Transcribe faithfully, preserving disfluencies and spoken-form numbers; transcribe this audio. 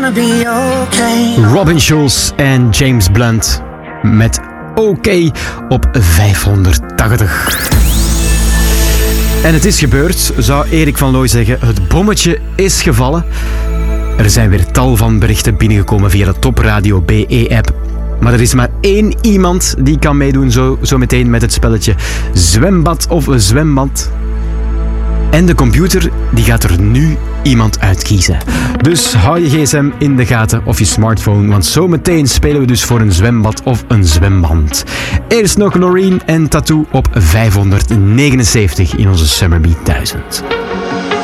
Robin Schulz en James Blunt met OK op vijfhonderdtachtig. En het is gebeurd, zou Erik van Looy zeggen. Het bommetje is gevallen. Er zijn weer tal van berichten binnengekomen via de Top Radio B E-app. Maar er is maar één iemand die kan meedoen zo, zo meteen met het spelletje Zwembad of Zwembad. En de computer die gaat er nu iemand uitkiezen. Dus hou je gsm in de gaten of je smartphone, want zometeen spelen we dus voor een zwembad of een zwemband. Eerst nog Loreen en Tattoo op vijfhonderdnegenenzeventig in onze Summer Beat duizend.